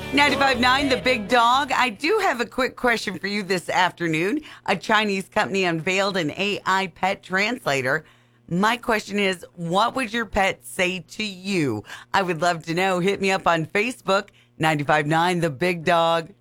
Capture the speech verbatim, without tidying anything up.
ninety-five point nine, The Big Dog. I do have a quick question for you this afternoon. A Chinese company unveiled an A I pet translator. My question is, what would your pet say to you? I would love to know. Hit me up on Facebook, ninety-five point nine, The Big Dog.